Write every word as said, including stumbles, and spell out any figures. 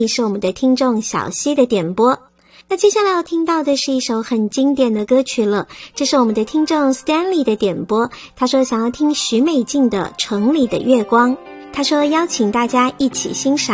也是我们的听众小溪的点播。那接下来要听到的是一首很经典的歌曲了，这是我们的听众 Stanley 的点播，他说想要听许美静的《城里的月光》，他说邀请大家一起欣赏。